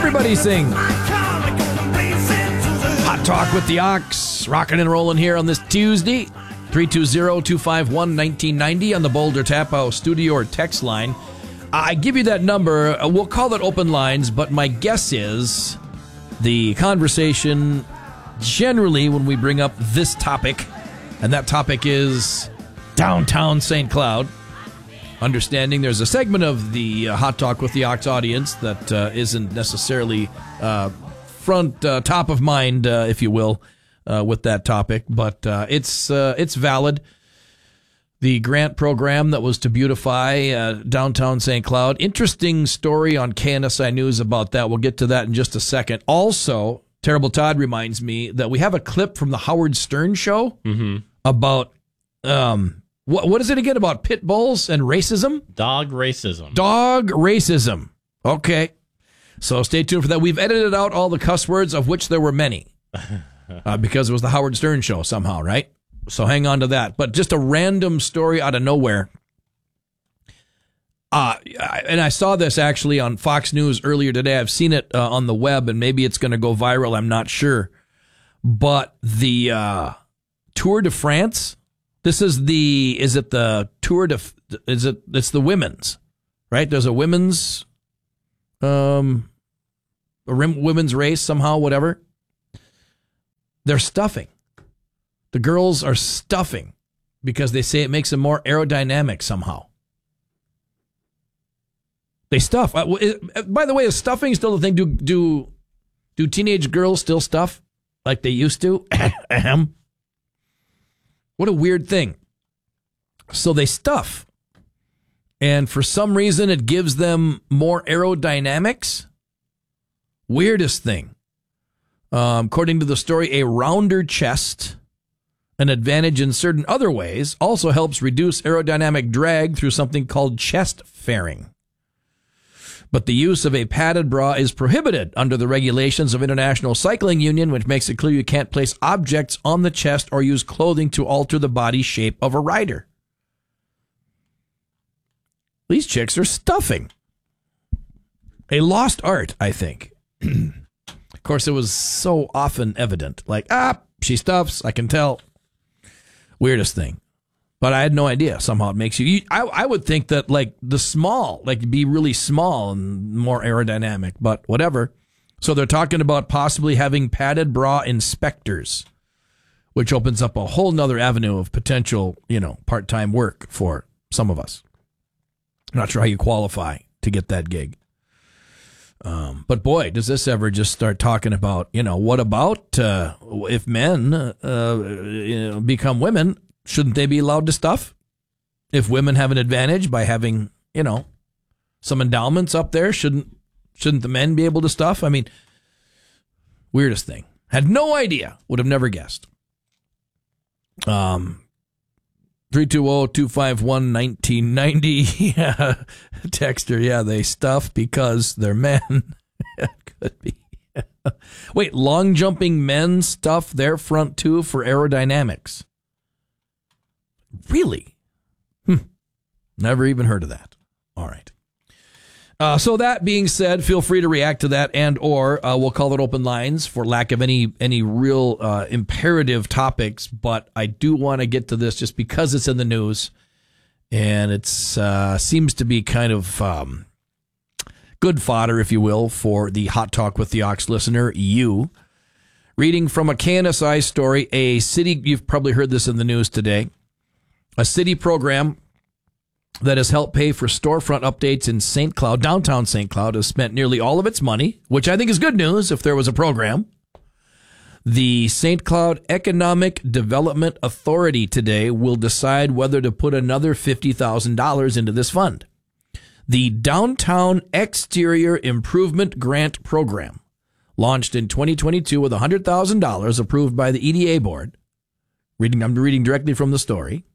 Everybody sing. Hot Talk with the Ox, rocking and rolling here on this Tuesday. 320-251-1990 on the Boulder Tap House studio or text line. I give you that number. We'll call it open lines, but my guess is the conversation generally when we bring up this topic, and that topic is downtown St. Cloud. Understanding there's a segment of the Hot Talk with the Ox audience that isn't necessarily top of mind, if you will, with that topic, but it's valid. The grant program that was to beautify downtown St. Cloud. Interesting story on KNSI News about that. We'll get to that in just a second. Also, Terrible Todd reminds me that we have a clip from the Howard Stern show about what is it again about pit bulls and racism? Dog racism. Dog racism. Okay. So stay tuned for that. We've edited out all the cuss words, of which there were many, because it was the Howard Stern show somehow, right? So hang on to that. But just a random story out of nowhere. And I saw this actually on Fox News earlier today. I've seen it on the web, and maybe it's going to go viral. I'm not sure. But the Tour de France, it's the women's, right? There's a women's women's race somehow, whatever. They're stuffing. The girls are stuffing because they say it makes them more aerodynamic somehow. They stuff. By the way, is stuffing still a thing? Do teenage girls still stuff like they used to? What a weird thing. So they stuff. And for some reason, it gives them more aerodynamics. Weirdest thing. According to the story, a rounder chest, an advantage in certain other ways, also helps reduce aerodynamic drag through something called chest fairing. But the use of a padded bra is prohibited under the regulations of International Cycling Union, which makes it clear you can't place objects on the chest or use clothing to alter the body shape of a rider. These chicks are stuffing. A lost art, I think. Of course, it was so often evident. Like, she stuffs, I can tell. Weirdest thing. But I had no idea. Somehow it makes you... I would think that, like, the small, like, be really small and more aerodynamic, but whatever. So they're talking about possibly having padded bra inspectors, which opens up a whole nother avenue of potential, part-time work for some of us. I'm not sure how you qualify to get that gig. But boy, does this ever just start talking about, what about if men become women? Shouldn't they be allowed to stuff? If women have an advantage by having, some endowments up there, shouldn't the men be able to stuff? I mean, weirdest thing. Had no idea. Would have never guessed. 320-251-1990. Yeah. Texter, they stuff because they're men. Could be. Wait, long jumping men stuff their front too for aerodynamics. Really? Never even heard of that. All right. So that being said, feel free to react to that or we'll call it open lines for lack of any real imperative topics. But I do want to get to this just because it's in the news and it seems to be kind of good fodder, if you will, for the Hot Talk with the Ox listener, you. Reading from a KNSI story, a city, you've probably heard this in the news today, a city program that has helped pay for storefront updates in St. Cloud, downtown St. Cloud, has spent nearly all of its money, which I think is good news if there was a program. The St. Cloud Economic Development Authority today will decide whether to put another $50,000 into this fund. The Downtown Exterior Improvement Grant Program, launched in 2022 with $100,000 approved by the EDA board. I'm reading directly from the story.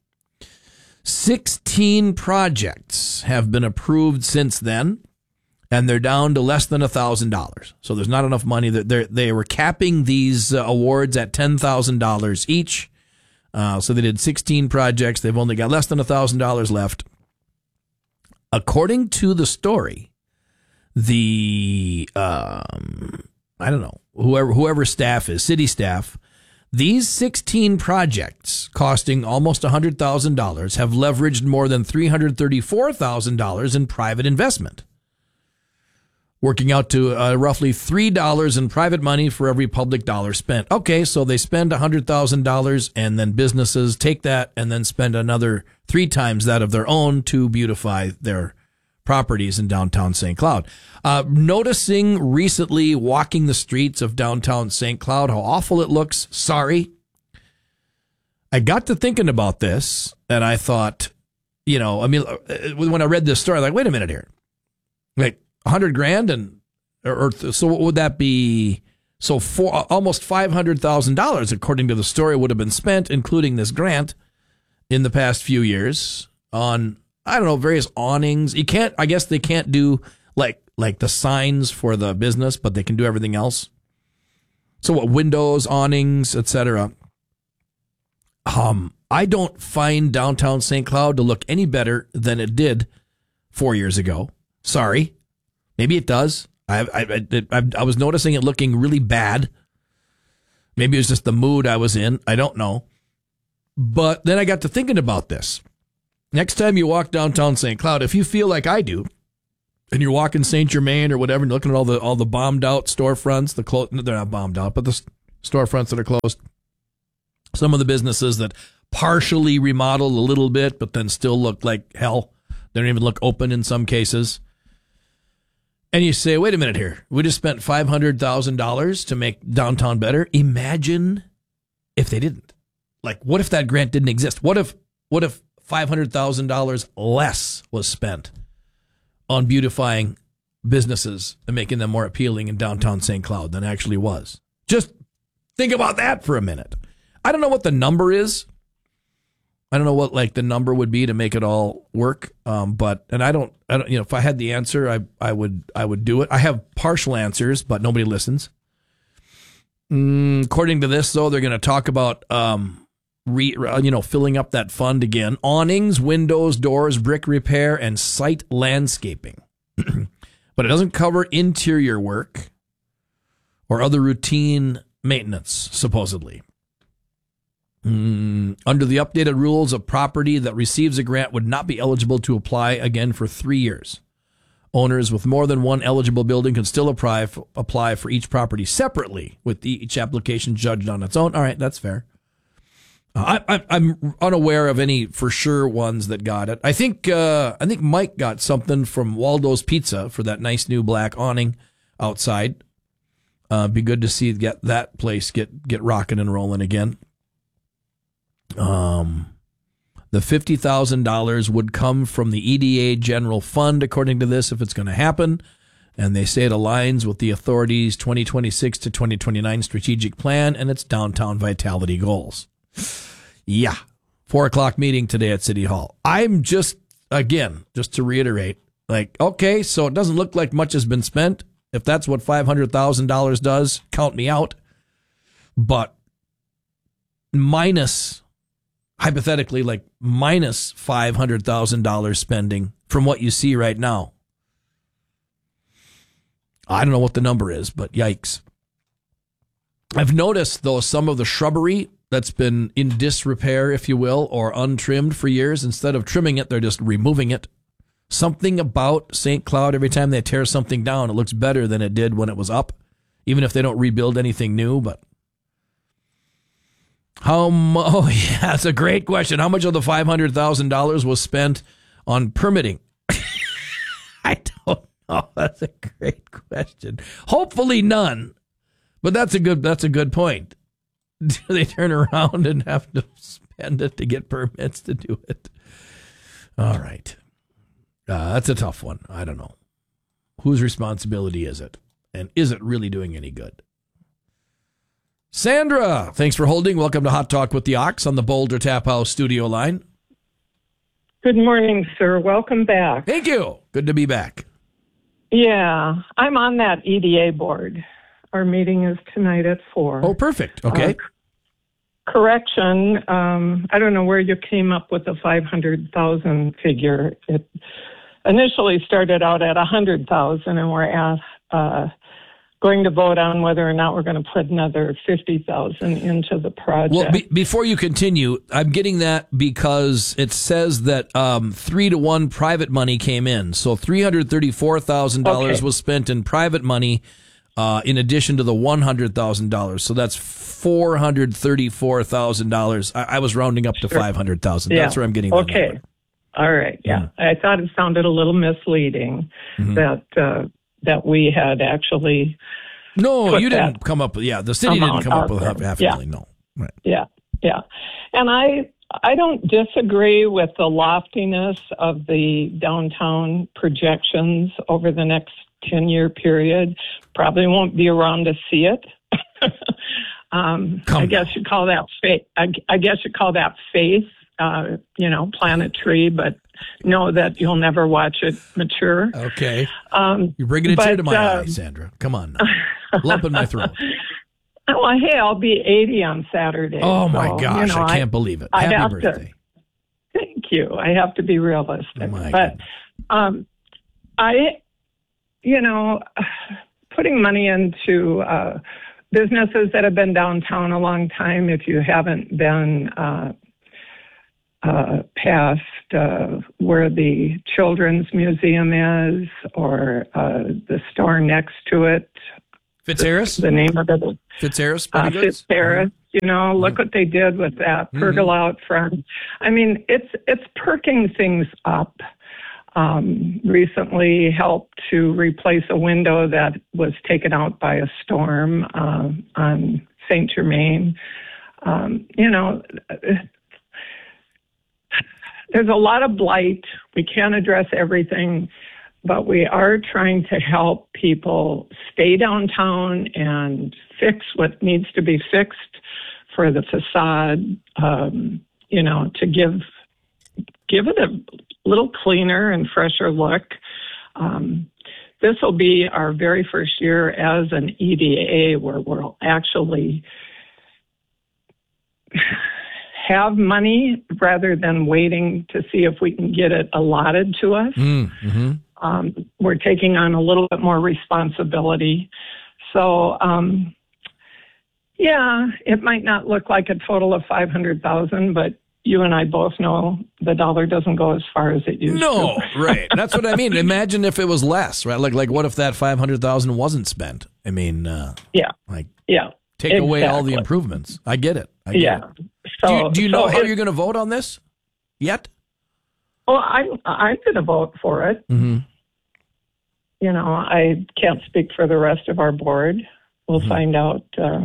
16 projects have been approved since then, and they're down to less than $1,000. So there's not enough money. They were capping these awards at $10,000 each. So they did 16 projects. They've only got less than $1,000 left. According to the story, the I don't know, whoever staff is, city staff. These 16 projects costing almost $100,000 have leveraged more than $334,000 in private investment, working out to roughly $3 in private money for every public dollar spent. Okay, so they spend $100,000 and then businesses take that and then spend another 3 times that of their own to beautify their properties in downtown St. Cloud. Noticing recently walking the streets of downtown St. Cloud how awful it looks. Sorry. I got to thinking about this and I thought, when I read this story, I'm like, wait a minute here. Like $100,000 and so what would that be? So for almost $500,000, according to the story, would have been spent, including this grant, in the past few years on, I don't know, various awnings. I guess they can't do like the signs for the business, but they can do everything else. So what, windows, awnings, etc. I don't find downtown St. Cloud to look any better than it did 4 years ago. Sorry. Maybe it does. I was noticing it looking really bad. Maybe it was just the mood I was in. I don't know. But then I got to thinking about this. Next time you walk downtown St. Cloud, if you feel like I do, and you're walking St. Germain or whatever, and looking at all the bombed out storefronts, they're not bombed out, but the storefronts that are closed. Some of the businesses that partially remodeled a little bit, but then still look like hell. They don't even look open in some cases. And you say, wait a minute here. We just spent $500,000 to make downtown better. Imagine if they didn't. Like, what if that grant didn't exist? What if $500,000 less was spent on beautifying businesses and making them more appealing in downtown St. Cloud than actually was? Just think about that for a minute. I don't know what the number is. I don't know what the number would be to make it all work. But I don't, if I had the answer, I would do it. I have partial answers, but nobody listens. According to this, though, they're going to talk about, filling up that fund again. Awnings, windows, doors, brick repair, and site landscaping. But it doesn't cover interior work or other routine maintenance, supposedly. Under the updated rules, a property that receives a grant would not be eligible to apply again for 3 years. Owners with more than one eligible building can still apply for each property separately, with each application judged on its own. All right, that's fair. I'm unaware of any for sure ones that got it. I think Mike got something from Waldo's Pizza for that nice new black awning outside. Be good to see get that place get rocking and rolling again. The $50,000 would come from the EDA General Fund, according to this, if it's going to happen. And they say it aligns with the authority's 2026 to 2029 strategic plan and its downtown vitality goals. Yeah. 4:00 meeting today at City Hall. I'm just to reiterate, okay, so it doesn't look like much has been spent. If that's what $500,000 does, count me out. But hypothetically, minus $500,000 spending from what you see right now. I don't know what the number is, but yikes. I've noticed, though, some of the shrubbery that's been in disrepair, if you will, or untrimmed for years, instead of trimming it, they're just removing it. Something about St. Cloud, every time they tear something down, it looks better than it did when it was up, even if they don't rebuild anything new. But that's a great question. How much of the $500,000 was spent on permitting? I don't know. That's a great question. Hopefully none, but that's a good point. Do they turn around and have to spend it to get permits to do it? All right. That's a tough one. I don't know. Whose responsibility is it? And is it really doing any good? Sandra, thanks for holding. Welcome to Hot Talk with the Ox on the Boulder Tap House studio line. Good morning, sir. Welcome back. Thank you. Good to be back. Yeah, I'm on that EDA board. Our meeting is tonight at 4. Oh, perfect. Okay. Correction. I don't know where you came up with the 500,000 figure. initially started out at 100,000, and we're going to vote on whether or not we're going to put another 50,000 into the project. Well, before you continue, I'm getting that because it says that 3-to-1 private money came in. So $334,000 was spent in private money in addition to the $100,000. So that's $434,000. I was rounding up to $500,000. Yeah. That's where I'm getting that Okay. number. All right. Yeah. I thought it sounded a little misleading that we had actually. No, you didn't come up with, the city didn't come up with half a million. No. Right. Yeah. Yeah. And I don't disagree with the loftiness of the downtown projections over the next 10-year period. Probably won't be around to see it. I guess you call that faith. I guess you call that faith. Plant a tree, but know that you'll never watch it mature. Okay. You're bringing a tear to my eye, Sandra. Come on now. Lump in my throat. Well, hey, I'll be 80 on Saturday. Oh, my gosh. I can't believe it. Happy birthday. Thank you. I have to be realistic. Putting money into businesses that have been downtown a long time, if you haven't been past where the Children's Museum is or the store next to it. Fitzharris? The name of it. Fitzharris? Fitzharris. Look what they did with that pergola out front. I mean, it's perking things up. Recently helped to replace a window that was taken out by a storm on St. Germain. There's a lot of blight. We can't address everything, but we are trying to help people stay downtown and fix what needs to be fixed for the facade, to give it a little cleaner and fresher look. This will be our very first year as an EDA where we'll actually have money rather than waiting to see if we can get it allotted to us. We're taking on a little bit more responsibility. So, it might not look like a total of $500,000, but you and I both know the dollar doesn't go as far as it used to. No, right. That's what I mean. Imagine if it was less, right? Like what if that $500,000 wasn't spent? I mean, take away all the improvements. I get it. So, do you know how you're going to vote on this yet? Well, I'm going to vote for it. I can't speak for the rest of our board. We'll find out,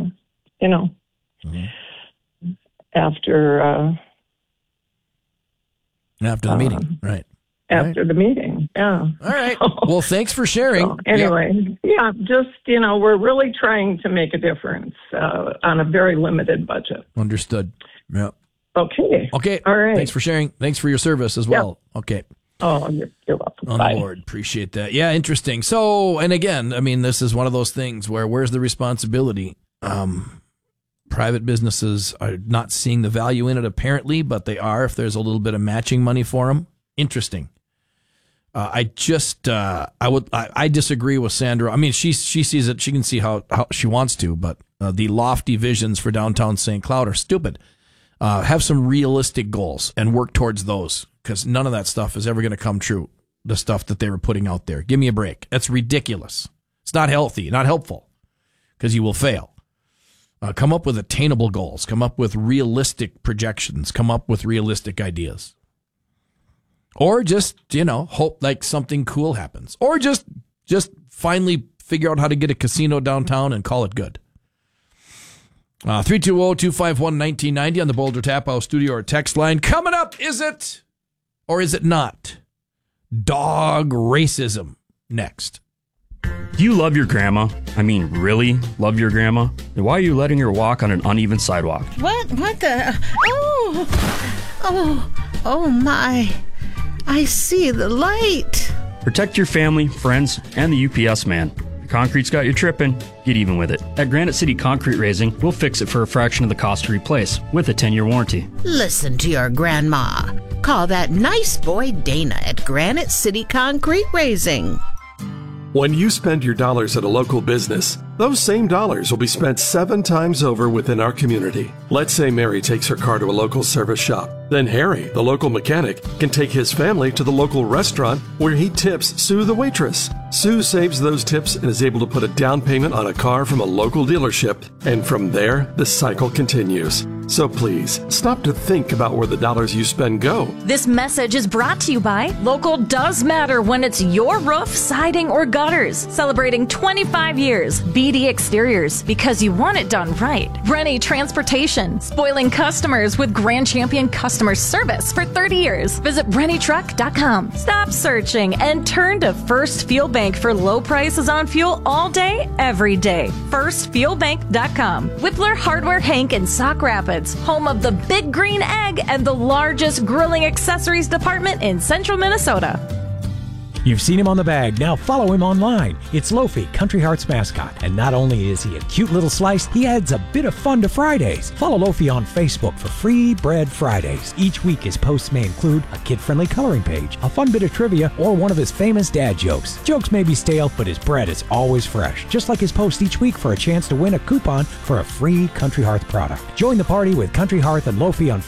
after the meeting, right? After the meeting, yeah. All right. Well, thanks for sharing. So, anyway, we're really trying to make a difference on a very limited budget. Understood. Yeah. Okay. All right. Thanks for sharing. Thanks for your service as well. Yep. Okay. Oh, you're welcome. On Bye. board. Appreciate that. Yeah, interesting. So, and again, I mean, this is one of those things where's the responsibility? Private businesses are not seeing the value in it apparently, but they are if there's a little bit of matching money for them. Interesting. I disagree with Sandra. I mean, she sees it. She can see how she wants to, but the lofty visions for downtown St. Cloud are stupid. Have some realistic goals and work towards those, because none of that stuff is ever going to come true. The stuff that they were putting out there. Give me a break. That's ridiculous. It's not healthy, not helpful, because you will fail. Come up with attainable goals. Come up with realistic projections. Come up with realistic ideas. Or just, hope like something cool happens. Or just finally figure out how to get a casino downtown and call it good. 320-251-1990 on the Boulder Tap House studio or text line. Coming up, is it or is it not dog racism? Next. Do you love your grandma? I mean, really love your grandma? Then why are you letting her walk on an uneven sidewalk? What the? Oh my. I see the light. Protect your family, friends, and the UPS man. The concrete's got you tripping. Get even with it. At Granite City Concrete Raising, we'll fix it for a fraction of the cost to replace, with a 10-year warranty. Listen to your grandma. Call that nice boy Dana at Granite City Concrete Raising. When you spend your dollars at a local business, those same dollars will be spent 7 times over within our community. Let's say Mary takes her car to a local service shop. Then Harry, the local mechanic, can take his family to the local restaurant where he tips Sue the waitress. Sue saves those tips and is able to put a down payment on a car from a local dealership. And from there, the cycle continues. So please, stop to think about where the dollars you spend go. This message is brought to you by Local Does Matter when it's your roof, siding, or gutters. Celebrating 25 years. BD Exteriors, because you want it done right. Rennie Transportation, spoiling customers with Grand Champion customer service for 30 years. Visit RennieTruck.com. Stop searching and turn to First Fuel Bank for low prices on fuel all day, every day. FirstFuelBank.com. Whippler Hardware Hank in Sauk Rapids, home of the Big Green Egg and the largest grilling accessories department in central Minnesota. You've seen him on the bag, now follow him online. It's Lofi, Country Heart's mascot. And not only is he a cute little slice, he adds a bit of fun to Fridays. Follow Lofi on Facebook for Free Bread Fridays. Each week his posts may include a kid-friendly coloring page, a fun bit of trivia, or one of his famous dad jokes. Jokes may be stale, but his bread is always fresh. Just like his post each week for a chance to win a coupon for a free Country Hearth product. Join the party with Country Hearth and Lofi on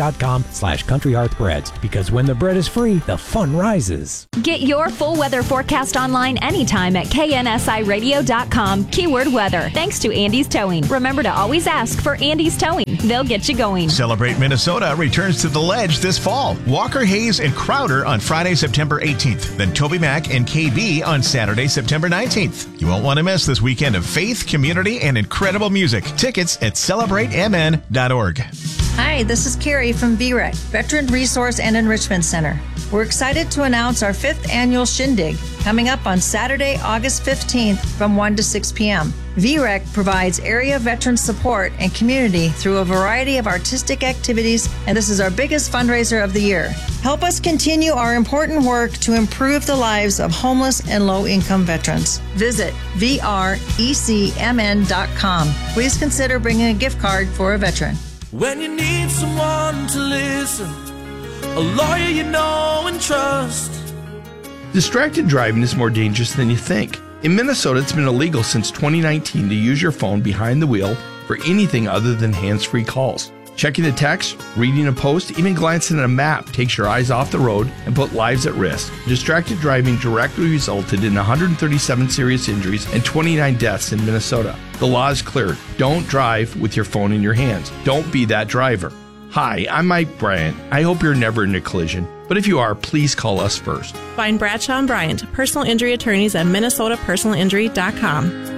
Facebook.com/CountryHearthBreads. Because when the bread is free, the fun rises. Get your full weather forecast online anytime at KNSIRadio.com. Keyword weather. Thanks to Andy's Towing. Remember to always ask for Andy's Towing. They'll get you going. Celebrate Minnesota returns to the Ledge this fall. Walker Hayes and Crowder on Friday, September 18th. Then Toby Mac and KB on Saturday, September 19th. You won't want to miss this weekend of faith, community, and incredible music. Tickets at CelebrateMN.org. Hi, this is Carrie from VREC, Veteran Resource and Enrichment Center. We're excited to announce our 5th annual Shindig coming up on Saturday, August 15th from 1 to 6 p.m. VREC provides area veteran support and community through a variety of artistic activities, and this is our biggest fundraiser of the year. Help us continue our important work to improve the lives of homeless and low-income veterans. Visit VRECMN.com. Please consider bringing a gift card for a veteran. When you need someone to listen, a lawyer you know and trust. Distracted driving is more dangerous than you think. In Minnesota, it's been illegal since 2019 to use your phone behind the wheel for anything other than hands-free calls. Checking a text, reading a post, even glancing at a map takes your eyes off the road and put lives at risk. Distracted driving directly resulted in 137 serious injuries and 29 deaths in Minnesota. The law is clear. Don't drive with your phone in your hands. Don't be that driver. Hi, I'm Mike Bryant. I hope you're never in a collision, but if you are, please call us first. Find Bradshaw and Bryant, personal injury attorneys at MinnesotaPersonalInjury.com.